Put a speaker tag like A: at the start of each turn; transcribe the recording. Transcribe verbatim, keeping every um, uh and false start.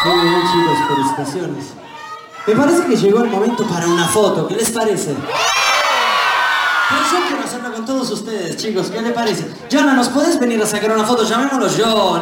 A: Muy bien, chicos, felicitaciones. Me parece que llegó el momento para una foto. ¿Qué les parece? Pues yo quiero hacerlo con todos ustedes, chicos. ¿Qué les parece? Jonah, ¿nos puedes venir a sacar una foto? Llamémoslo John.